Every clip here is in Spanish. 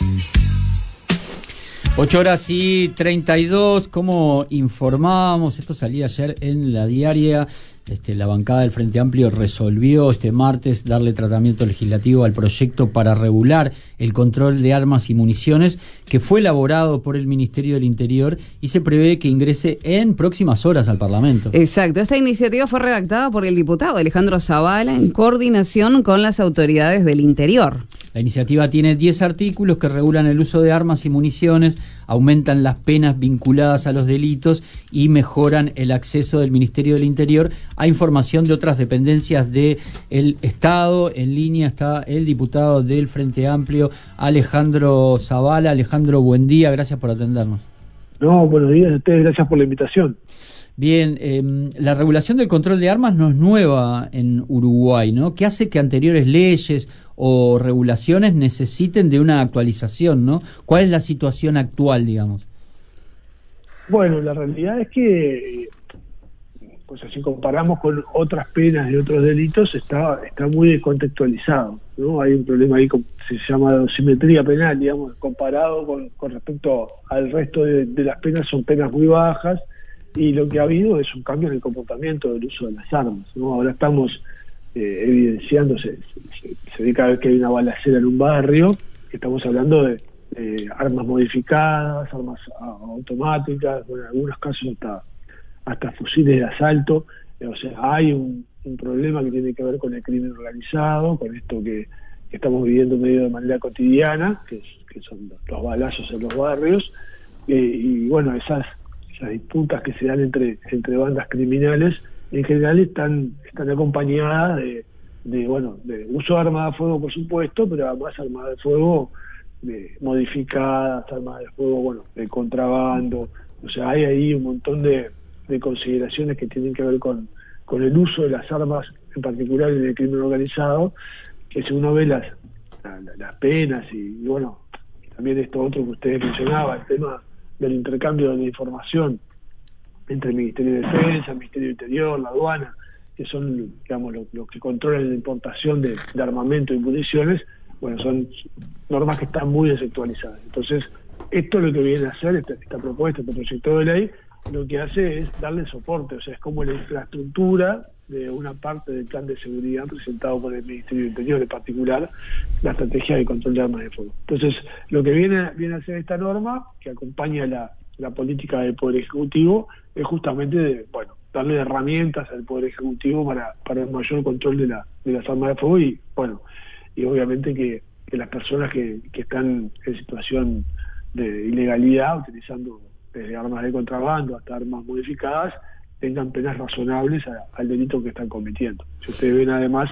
8:32, como informábamos, esto salía ayer en la diaria. La bancada del Frente Amplio resolvió este martes darle tratamiento legislativo al proyecto para regular el control de armas y municiones, que fue elaborado por el Ministerio del Interior y se prevé que ingrese en próximas horas al Parlamento. Exacto, esta iniciativa fue redactada por el diputado Alejandro Zabala en coordinación con las autoridades del Interior. La iniciativa tiene 10 artículos que regulan el uso de armas y municiones, aumentan las penas vinculadas a los delitos y mejoran el acceso del Ministerio del Interior a información de otras dependencias del Estado. En línea está el diputado del Frente Amplio, Alejandro Zabala. Alejandro, buen día, gracias por atendernos. No, buenos días a ustedes, gracias por la invitación. Bien, la regulación del control de armas no es nueva en Uruguay, ¿no? ¿Qué hace que anteriores leyes o regulaciones necesiten de una actualización, ¿no? ¿Cuál es la situación actual, digamos? Bueno, la realidad es que, pues si comparamos con otras penas de otros delitos, está muy descontextualizado, ¿no? Hay un problema ahí, se llama dosimetría penal, digamos, comparado con respecto al resto de las penas, son penas muy bajas, y lo que ha habido es un cambio en el comportamiento del uso de las armas, ¿no? Ahora estamos evidenciando, se ve cada vez que hay una balacera en un barrio, que estamos hablando de armas modificadas, armas automáticas, bueno, en algunos casos hasta fusiles de asalto. O sea, hay un problema que tiene que ver con el crimen organizado, con esto que estamos viviendo medio de manera cotidiana, que son los balazos en los barrios, y bueno, esas disputas que se dan entre bandas criminales en general están acompañadas de uso de armas de fuego, por supuesto, pero además armas de fuego modificadas, armas de fuego, bueno, de contrabando. O sea, hay ahí un montón de consideraciones que tienen que ver con el uso de las armas, en particular en el crimen organizado, que si uno ve las penas y bueno, también esto otro que ustedes mencionaban, el tema del intercambio de información entre el Ministerio de Defensa, el Ministerio del Interior, la aduana, que son, digamos, los que controlan la importación de armamento y municiones. Bueno, son normas que están muy desactualizadas. Entonces, esto lo que viene a hacer, esta propuesta, este proyecto de ley, lo que hace es darle soporte, o sea, es como la infraestructura de una parte del plan de seguridad presentado por el Ministerio del Interior, en particular la estrategia de control de armas de fuego. Entonces, lo que viene a hacer esta norma, que acompaña la política del Poder Ejecutivo, es justamente darle herramientas al Poder Ejecutivo para el mayor control de las armas de fuego y obviamente que las personas que están en situación de ilegalidad, utilizando desde armas de contrabando hasta armas modificadas, tengan penas razonables al delito que están cometiendo. Si ustedes ven, además,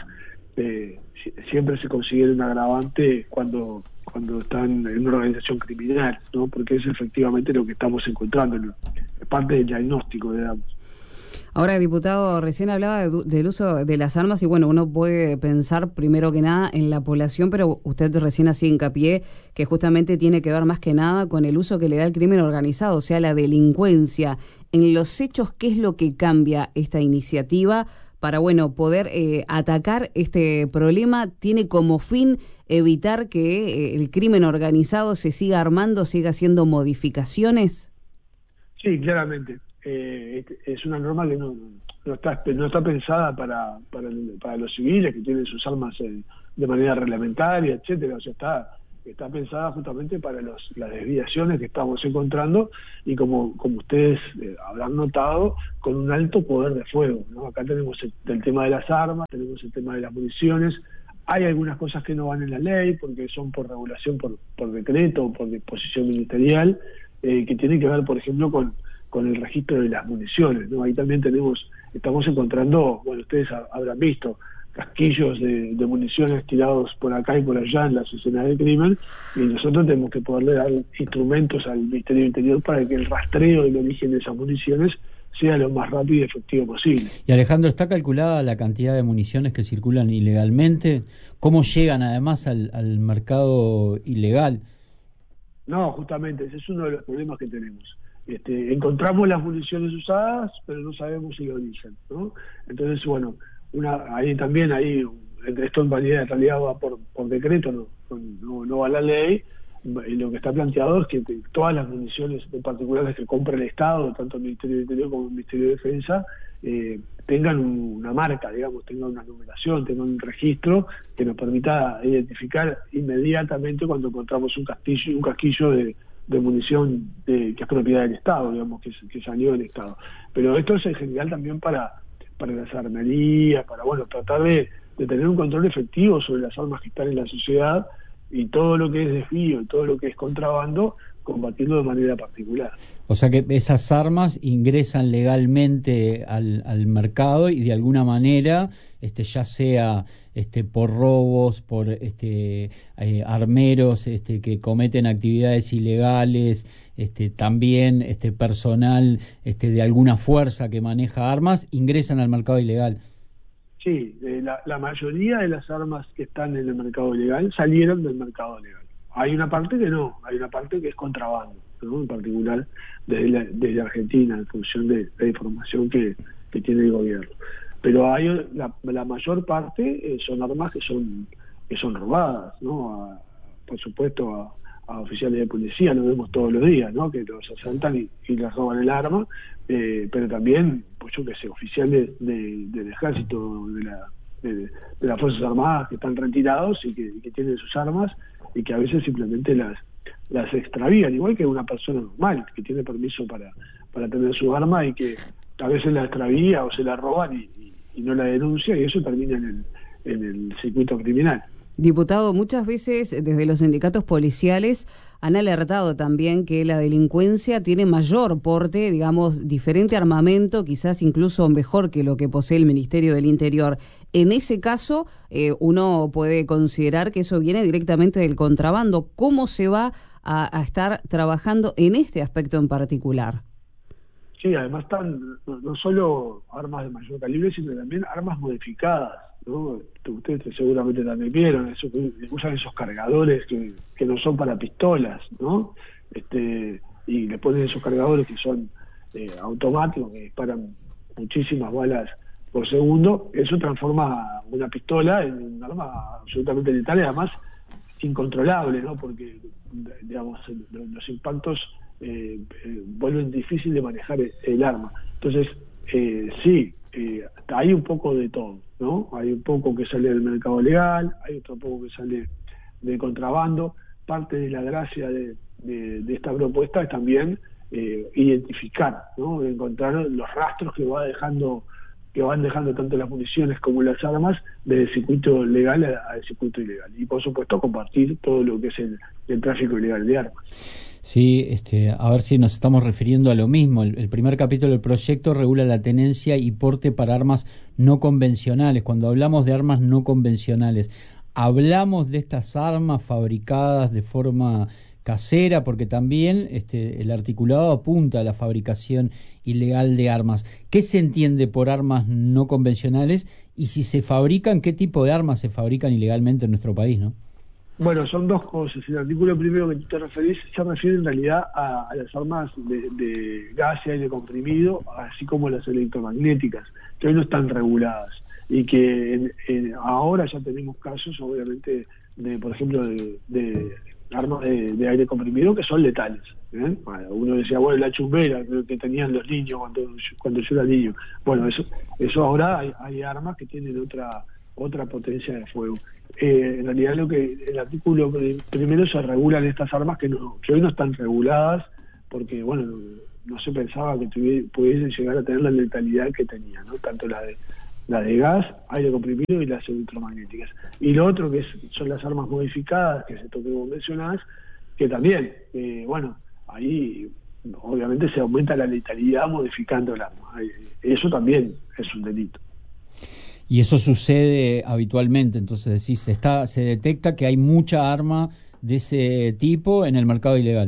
siempre se considera un agravante cuando están en una organización criminal, ¿no? Porque es efectivamente lo que estamos encontrando, es parte del diagnóstico, digamos. Ahora, diputado, recién hablaba del uso de las armas y bueno, uno puede pensar primero que nada en la población, pero usted recién hacía hincapié que justamente tiene que ver más que nada con el uso que le da el crimen organizado, o sea, la delincuencia. En los hechos, ¿qué es lo que cambia esta iniciativa para, poder atacar este problema? ¿Tiene como fin evitar que el crimen organizado se siga armando, siga haciendo modificaciones? Sí, claramente. Es una norma que no está pensada para los civiles que tienen sus armas de manera reglamentaria, etcétera. O sea, está pensada justamente para las desviaciones que estamos encontrando y como ustedes habrán notado, con un alto poder de fuego, ¿no? Acá tenemos el tema de las armas, tenemos el tema de las municiones. Hay algunas cosas que no van en la ley porque son por regulación, por decreto o por disposición ministerial, que tienen que ver, por ejemplo, con el registro de las municiones, ¿no? Ahí también estamos encontrando, ustedes habrán visto casquillos de municiones tirados por acá y por allá en las escenas de crimen, y nosotros tenemos que poderle dar instrumentos al Ministerio del Interior para que el rastreo del origen de esas municiones sea lo más rápido y efectivo posible. Y Alejandro, ¿está calculada la cantidad de municiones que circulan ilegalmente? ¿Cómo llegan además al mercado ilegal? No, justamente, ese es uno de los problemas que tenemos. Encontramos las municiones usadas, pero no sabemos el origen, ¿no? Entonces, ahí esto en realidad va por decreto, no va la ley, lo que está planteado es que todas las municiones en particulares que compra el Estado, tanto el Ministerio del Interior como el Ministerio de Defensa, tengan una marca, digamos, tengan una numeración, tengan un registro que nos permita identificar inmediatamente cuando encontramos un casquillo de munición que es propiedad del Estado, digamos, que salió del Estado. Pero esto es en general también para las armerías, para, bueno, tratar de tener un control efectivo sobre las armas que están en la sociedad, y todo lo que es desvío y todo lo que es contrabando, combatirlo de manera particular. O sea que esas armas ingresan legalmente al mercado y de alguna manera, ya sea por robos, por armeros que cometen actividades ilegales, también personal de alguna fuerza que maneja armas, ingresan al mercado ilegal. Sí, la mayoría de las armas que están en el mercado ilegal salieron del mercado legal. Hay una parte que no, hay una parte que es contrabando, ¿no? En particular desde Argentina, en función de la información que tiene el gobierno. Pero hay la mayor parte son armas que son robadas, ¿no? Por supuesto a oficiales de policía, lo vemos todos los días, ¿no? Que los asaltan y les roban el arma, pero también, pues yo que sé, oficiales del ejército, de las Fuerzas Armadas que están retirados y que tienen sus armas y que a veces simplemente las extravían, igual que una persona normal que tiene permiso para tener su arma y que a veces la extravía o se la roban y no la denuncia, y eso termina en el circuito criminal. Diputado, muchas veces desde los sindicatos policiales han alertado también que la delincuencia tiene mayor porte, digamos, diferente armamento, quizás incluso mejor que lo que posee el Ministerio del Interior. En ese caso, uno puede considerar que eso viene directamente del contrabando. ¿Cómo se va a estar trabajando en este aspecto en particular? Sí, además están no solo armas de mayor calibre, sino también armas modificadas, ¿no? Ustedes seguramente también vieron eso, que usan esos cargadores que no son para pistolas, ¿no? Y le ponen esos cargadores que son automáticos, que disparan muchísimas balas por segundo. Eso transforma una pistola en un arma absolutamente letal y además incontrolable, ¿no? Porque, digamos, los impactos vuelven difícil de manejar el arma. Entonces, hay un poco de todo, ¿no? Hay un poco que sale del mercado legal, hay otro poco que sale de contrabando. Parte de la gracia de esta propuesta es también identificar, ¿no? Encontrar los rastros que van dejando tanto las municiones como las armas del circuito legal al circuito ilegal. Y por supuesto compartir todo lo que es el tráfico ilegal de armas. Sí, a ver si nos estamos refiriendo a lo mismo. El primer capítulo del proyecto regula la tenencia y porte para armas no convencionales. Cuando hablamos de armas no convencionales, hablamos de estas armas fabricadas de forma casera, porque también el articulado apunta a la fabricación ilegal de armas. ¿Qué se entiende por armas no convencionales? Y si se fabrican, ¿qué tipo de armas se fabrican ilegalmente en nuestro país, no? Bueno, son dos cosas. El artículo primero que tú te referís se refiere en realidad a las armas de gas y aire comprimido, así como las electromagnéticas, que hoy no están reguladas y que ahora ya tenemos casos, obviamente, por ejemplo, de armas de aire comprimido que son letales. Bueno, uno decía, bueno, la chumbera que tenían los niños cuando yo era niño. Bueno, eso ahora hay armas que tienen otra potencia de fuego. En realidad el artículo primero se regulan estas armas que hoy no están reguladas porque, bueno, no se pensaba que pudiesen llegar a tener la letalidad que tenían, ¿no? Tanto la de gas, aire comprimido y las electromagnéticas. Y lo otro que son las armas modificadas, que vos mencionás, que también, bueno, ahí obviamente se aumenta la letalidad modificando el arma. Eso también es un delito. Y eso sucede habitualmente, entonces decís, se detecta que hay mucha arma de ese tipo en el mercado ilegal.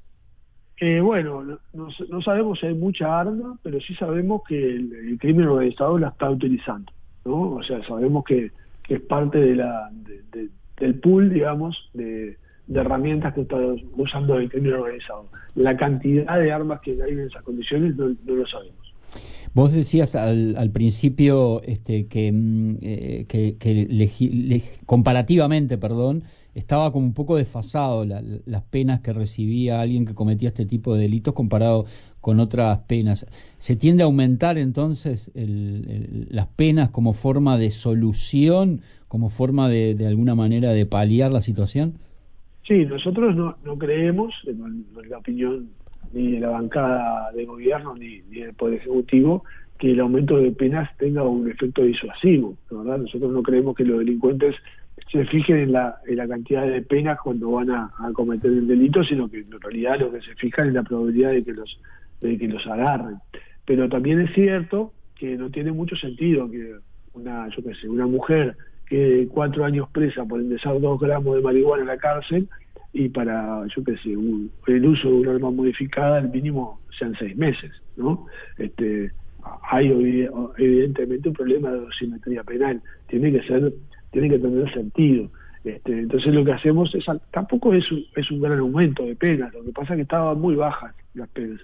Bueno, no sabemos si hay mucha arma, pero sí sabemos que el crimen organizado la está utilizando, ¿no? O sea, sabemos que es parte del pool, digamos, de herramientas que está usando el crimen organizado. La cantidad de armas que hay en esas condiciones no lo sabemos. Vos decías al principio comparativamente, estaba como un poco desfasado las penas que recibía alguien que cometía este tipo de delitos comparado con otras penas. ¿Se tiende a aumentar entonces las penas como forma de solución, como forma de alguna manera de paliar la situación? Sí, nosotros no creemos, en la opinión ni de la bancada de gobierno ni del Poder Ejecutivo, que el aumento de penas tenga un efecto disuasivo, ¿verdad? Nosotros no creemos que los delincuentes se fijen en la cantidad de penas cuando van a cometer el delito, sino que en realidad lo que se fijan es la probabilidad de que los agarren. Pero también es cierto que no tiene mucho sentido que una mujer quede 4 años presa por ingresar 2 gramos de marihuana en la cárcel y para, el uso de un arma modificada el mínimo sean 6 meses, ¿no? Hay evidentemente un problema de dosimetría penal, tiene que tener sentido. Entonces lo que hacemos tampoco es un gran aumento de penas, lo que pasa es que estaban muy bajas las penas.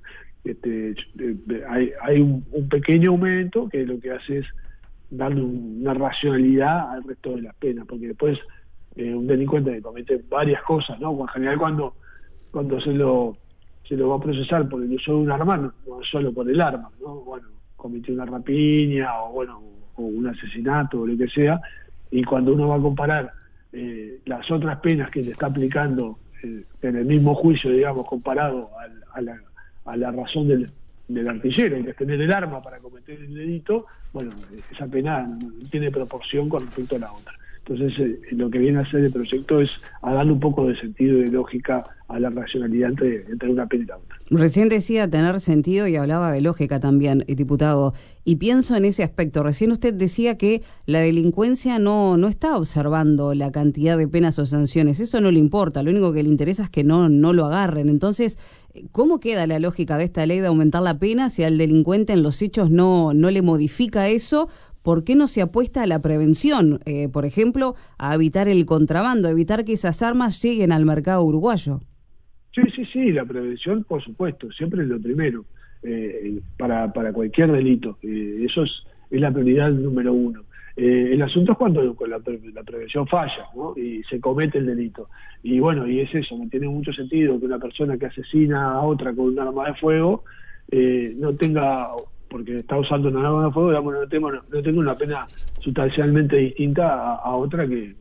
Hay un pequeño aumento que lo que hace es darle una racionalidad al resto de las penas, porque después un delincuente que comete varias cosas, ¿no? En general cuando se lo va a procesar por el uso de un arma, no solo por el arma, ¿no? Bueno, cometió una rapiña o un asesinato o lo que sea, y cuando uno va a comparar las otras penas que se está aplicando en el mismo juicio, digamos, comparado a la razón del artillero, que es tener el arma para cometer el delito, bueno, esa pena no tiene proporción con respecto a la otra. Entonces, lo que viene a hacer el proyecto es a darle un poco de sentido y de lógica a la racionalidad entre una pena y la otra. Recién decía tener sentido y hablaba de lógica también, diputado, y pienso en ese aspecto. Recién usted decía que la delincuencia no está observando la cantidad de penas o sanciones, eso no le importa, lo único que le interesa es que no lo agarren. Entonces, ¿cómo queda la lógica de esta ley de aumentar la pena si al delincuente en los hechos no le modifica eso? ¿Por qué no se apuesta a la prevención? Por ejemplo, a evitar el contrabando, a evitar que esas armas lleguen al mercado uruguayo. Sí, la prevención, por supuesto, siempre es lo primero, para cualquier delito. Eso es la prioridad número 1. El asunto es cuando la prevención falla, ¿no? Y se comete el delito. Y bueno, y es eso, no tiene mucho sentido que una persona que asesina a otra con un arma de fuego no tenga, porque está usando una arma de fuego, digamos, no tenga una pena sustancialmente distinta a otra que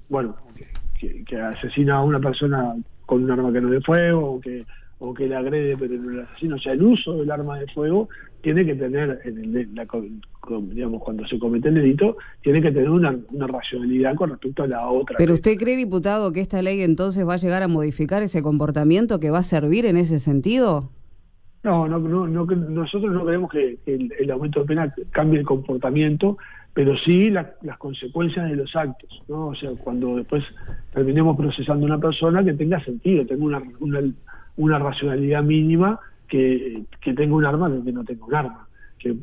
asesina a una persona con un arma que no es de fuego o que le agrede pero no le asesina. O sea, el uso del arma de fuego tiene que tener, digamos, cuando se comete el delito, tiene que tener una racionalidad con respecto a la otra. ¿Pero usted cree, diputado, que esta ley entonces va a llegar a modificar ese comportamiento, que va a servir en ese sentido? No, nosotros no creemos que el aumento de pena cambie el comportamiento, pero sí las consecuencias de los actos, ¿no? O sea, cuando después terminemos procesando a una persona, que tenga sentido, tenga una racionalidad mínima, que tenga un arma, que no tenga un arma, que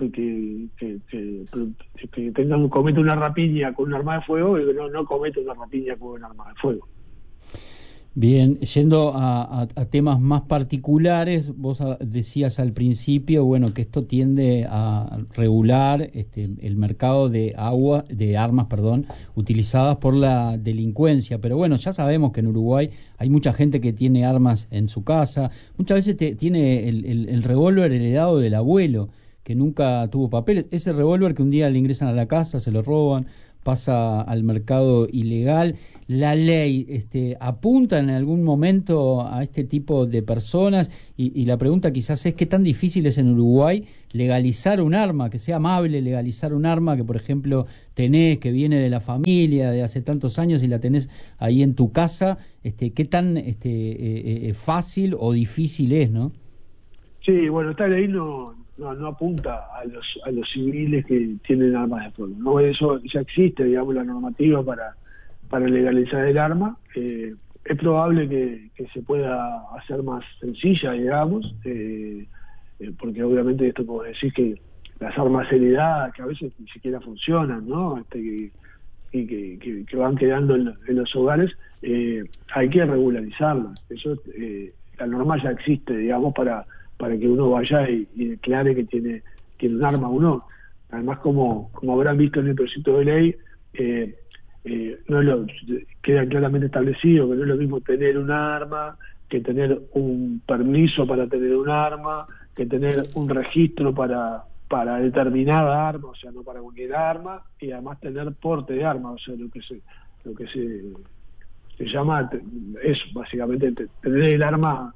cometa una rapiña con un arma de fuego y que no cometa una rapiña con un arma de fuego. Bien, yendo a temas más particulares, vos decías al principio, bueno, que esto tiende a regular el mercado de armas, utilizadas por la delincuencia, pero bueno, ya sabemos que en Uruguay hay mucha gente que tiene armas en su casa, muchas veces tiene el revólver heredado del abuelo, que nunca tuvo papeles, ese revólver que un día le ingresan a la casa, se lo roban, pasa al mercado ilegal. La ley apunta en algún momento a este tipo de personas y la pregunta quizás es qué tan difícil es en Uruguay legalizar un arma, que sea amable legalizar un arma que, por ejemplo, tenés, que viene de la familia de hace tantos años y la tenés ahí en tu casa, qué tan fácil o difícil es, ¿no? Sí, bueno, esta ley no apunta a los civiles que tienen armas de fuego, ¿no? Eso ya existe, digamos, la normativa para legalizar el arma. Es probable que se pueda hacer más sencilla, digamos, porque obviamente esto puedo decir que las armas heredadas, que a veces ni siquiera funcionan, ¿no? Que van quedando en los hogares, hay que regularizarlas. Eso, la norma ya existe, digamos, para que uno vaya y declare que tiene un arma o no. Además, como habrán visto en el proyecto de ley, queda claramente establecido que no es lo mismo tener un arma que tener un permiso para tener un arma, que tener un registro para determinada arma, o sea, no para cualquier arma, y además tener porte de arma, o sea, lo que se llama eso, básicamente, tener el arma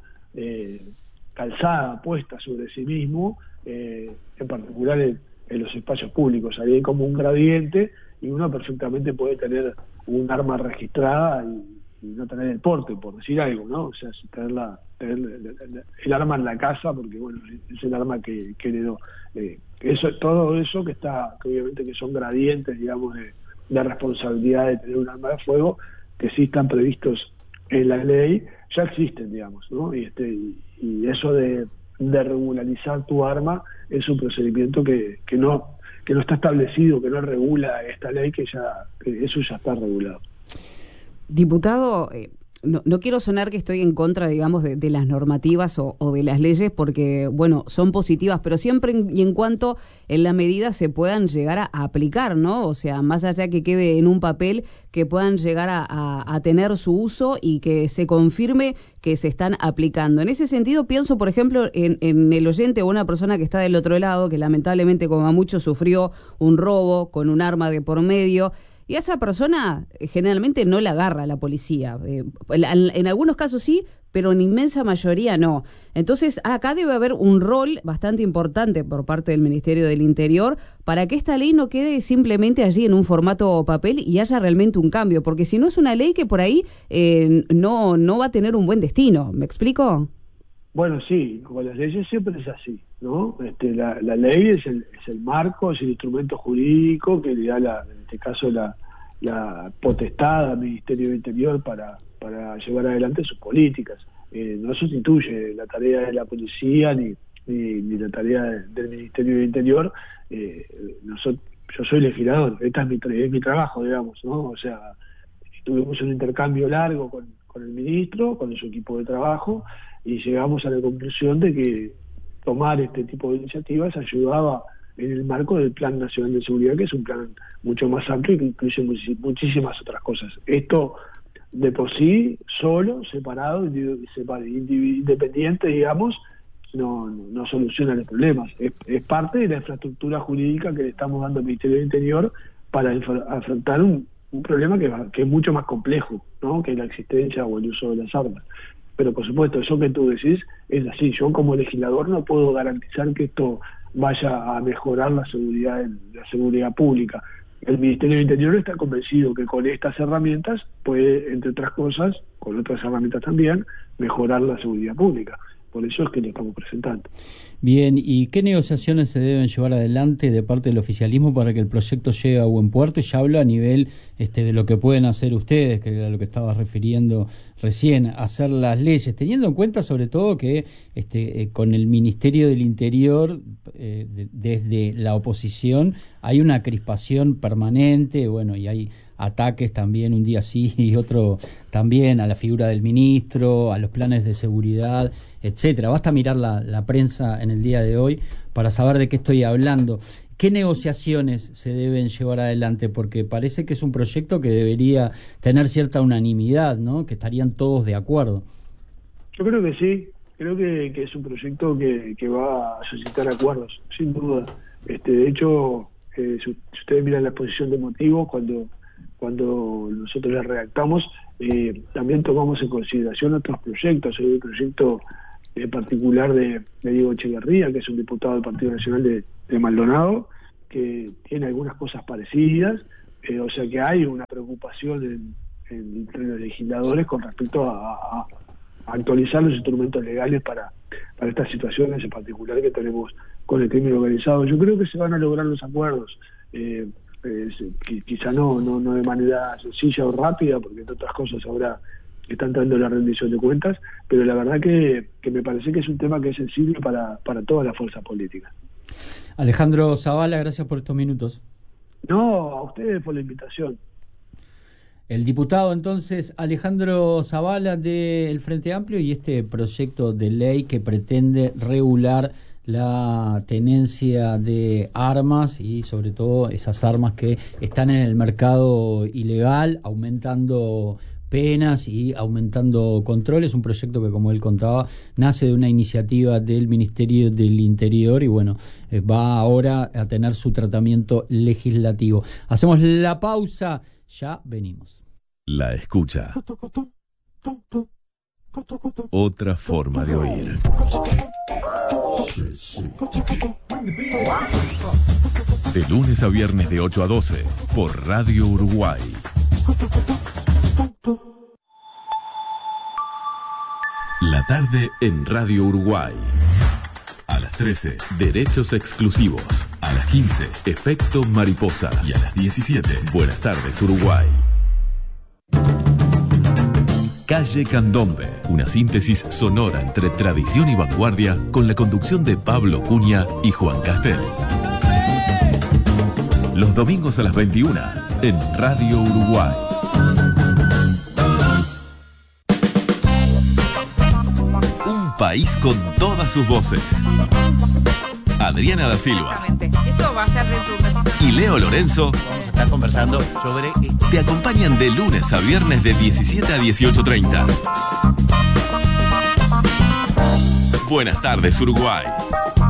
calzada, puesta sobre sí mismo, en particular en los espacios públicos. Ahí hay como un gradiente, y uno perfectamente puede tener un arma registrada y no tener el porte, por decir algo, ¿no? O sea, tener el arma en la casa, porque bueno, es el arma que heredó. Todo eso que obviamente que son gradientes, digamos, de responsabilidad de tener un arma de fuego, que sí están previstos en la ley, ya existen, digamos, ¿no? Y eso de regularizar tu arma es un procedimiento que no está establecido, que no regula esta ley, que eso ya está regulado. Diputado, no quiero sonar que estoy en contra, digamos, de las normativas o de las leyes, porque, bueno, son positivas, pero siempre y en cuanto en la medida se puedan llegar a aplicar, ¿no? O sea, más allá que quede en un papel, que puedan llegar a tener su uso y que se confirme que se están aplicando. En ese sentido, pienso, por ejemplo, en el oyente o una persona que está del otro lado, que lamentablemente, como a muchos, sufrió un robo con un arma de por medio. Y a esa persona generalmente no la agarra la policía. En algunos casos sí, pero en inmensa mayoría no. Entonces acá debe haber un rol bastante importante por parte del Ministerio del Interior para que esta ley no quede simplemente allí en un formato papel y haya realmente un cambio. Porque si no es una ley que por ahí no va a tener un buen destino. ¿Me explico? Bueno, sí, con las leyes siempre es así, ¿no? La ley es el marco, es el instrumento jurídico que le da, en este caso, la potestad al Ministerio del Interior para llevar adelante sus políticas. No sustituye la tarea de la policía ni la tarea del Ministerio del Interior. Yo soy legislador, es mi trabajo, digamos, ¿no? O sea, tuvimos un intercambio largo con el ministro, con su equipo de trabajo, y llegamos a la conclusión de que tomar este tipo de iniciativas ayudaba en el marco del Plan Nacional de Seguridad, que es un plan mucho más amplio y que incluye muchísimas otras cosas. Esto de por sí, solo, separado, independiente, digamos, no soluciona los problemas. Es parte de la infraestructura jurídica que le estamos dando al Ministerio del Interior para afrontar un problema que es mucho más complejo, ¿no? Que la existencia o el uso de las armas. Pero por supuesto, eso que tú decís es así. Yo como legislador no puedo garantizar que esto vaya a mejorar la seguridad pública. El Ministerio del Interior está convencido que con estas herramientas puede, entre otras cosas, con otras herramientas también, mejorar la seguridad pública. Por eso es que lo estamos presentando. Bien, ¿y qué negociaciones se deben llevar adelante de parte del oficialismo para que el proyecto llegue a buen puerto? Ya hablo a nivel de lo que pueden hacer ustedes, que era lo que estabas refiriendo recién, hacer las leyes, teniendo en cuenta sobre todo que con el Ministerio del Interior, desde la oposición, hay una crispación permanente, bueno, y hay ataques también, un día sí y otro también, a la figura del ministro, a los planes de seguridad, etcétera. Basta mirar la prensa en el día de hoy para saber de qué estoy hablando. ¿Qué negociaciones se deben llevar adelante? Porque parece que es un proyecto que debería tener cierta unanimidad, ¿no? Que estarían todos de acuerdo. Yo creo que sí, creo que es un proyecto que va a suscitar acuerdos, sin duda. De hecho, si ustedes miran la exposición de motivos, cuando nosotros la redactamos, también tomamos en consideración otros proyectos. Hay un proyecto en particular de Diego Echeverría, que es un diputado del Partido Nacional de Maldonado, que tiene algunas cosas parecidas, o sea que hay una preocupación entre los legisladores con respecto a actualizar los instrumentos legales para estas situaciones en particular que tenemos con el crimen organizado. Yo creo que se van a lograr los acuerdos, quizá no de manera sencilla o rápida, porque entre otras cosas ahora están dando la rendición de cuentas, pero la verdad que me parece que es un tema que es sensible para todas las fuerzas políticas. Alejandro Zavala, gracias por estos minutos. No, a ustedes por la invitación. El diputado entonces Alejandro Zavala del Frente Amplio y este proyecto de ley que pretende regular la tenencia de armas y sobre todo esas armas que están en el mercado ilegal, aumentando penas y aumentando controles. Un proyecto que, como él contaba, nace de una iniciativa del Ministerio del Interior y bueno, va ahora a tener su tratamiento legislativo. Hacemos la pausa, ya venimos. La escucha. Otra forma de oír. De lunes a viernes de 8 a 12 por Radio Uruguay. La tarde en Radio Uruguay. A las 13, Derechos Exclusivos. A las 15, Efecto Mariposa. Y a las 17, Buenas tardes Uruguay. Calle Candombe, una síntesis sonora entre tradición y vanguardia con la conducción de Pablo Cunha y Juan Castel. Los domingos a las 21 en Radio Uruguay. Un país con todas sus voces. Adriana da Silva. Eso va a ser de y Leo Lorenzo vamos a estar conversando sobre te acompañan de lunes a viernes de 17 a 18:30. Buenas tardes, Uruguay.